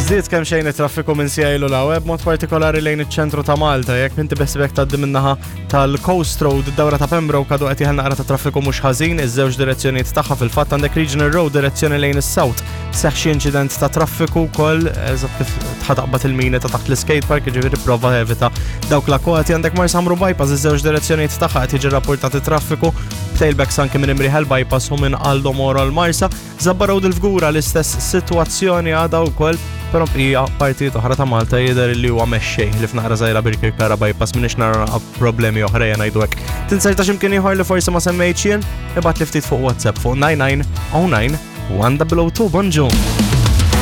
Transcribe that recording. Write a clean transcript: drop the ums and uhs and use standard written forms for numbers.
Żdied kemm xejn it-traffiku minn Sijajlu l-Awe b'mod partikolari lejn iċ-ċentru ta' Malta jekk inti beħsibek tgħaddi min-naħa tal-Coast Road id-dawra ta' Pembroke għadu qed jieħel naqra ta' traffiku mhux ħażin, iż-żewġ direzzjonijiet tagħha fil-fatt għandek Regional Road direzzjoni lejn is-South. Seħħ xi inċident ta' traffiku wkoll eżatt kif tħadaqbad il-mini ta' taħt l-skate park jiġifieri prova evita dawk l-akwati għandek Marsamru bypass iż-żewġ direzzjonijiet tagħha qed jiġi rapportati traffiku b'tailbacks anke minn Imrieħel bypass u minn Aldo Moro l-Marsa. Zabba Road il-Fgura l-istess sitwazzjoni għadha wkoll però hija partijiet oħra ta' Malta jidher li huwa mexxej li f'naqra żgħira Birkirkara bypass m'iniex nara problemi oħrajn ngħidu hekk. Tinsejx ta' x'imkien ieħor li forsi ma semmejtx jien, ibgħat li ftit fuq WhatsApp fuq 9909 1002 bonġu.